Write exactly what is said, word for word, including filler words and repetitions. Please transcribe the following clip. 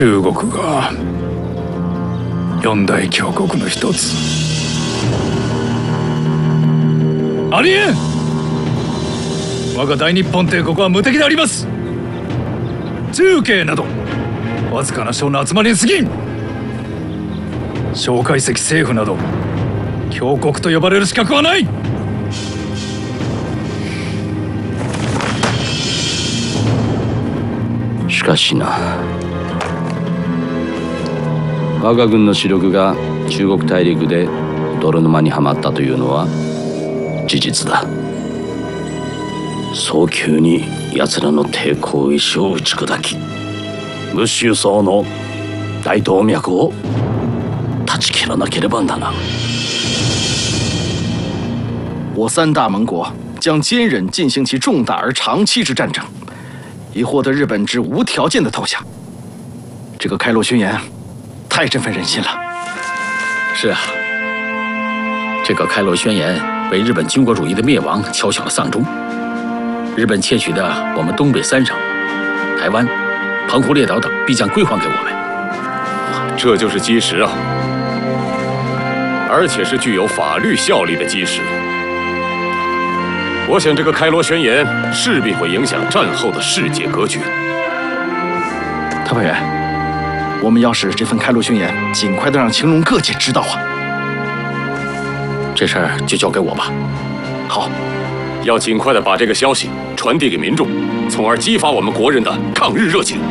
中国が四大強国の一つ。ありえん。我が大日本帝国は無敵であります。中継などわずかな将の集まりに過ぎん。蒋介石政府など強国と呼ばれる資格はない。 しかしな、我が軍の主力が中国大陸で泥沼にはまったというのは事実だ。早急に奴らの抵抗意志を打ち砕き、ムッシュ層の大動脈を断ち切らなければならん。 我三大盟国将坚忍进行其重大而长期之战争，以获得日本之无条件的投降。这个开罗宣言太振奋人心了。 是啊，这个开罗宣言为日本军国主义的灭亡敲响了丧钟。日本窃取的我们东北三省、台湾、澎湖列岛等必将归还给我们。 这就是基石啊，而且是具有法律效力的基石。我想这个开罗宣言势必会影响战后的世界格局。 特派员，我们要使这份开罗宣言尽快的让青龙各界知道啊。 这事儿就交给我吧。 好， 要尽快的把这个消息传递给民众，从而激发我们国人的抗日热情。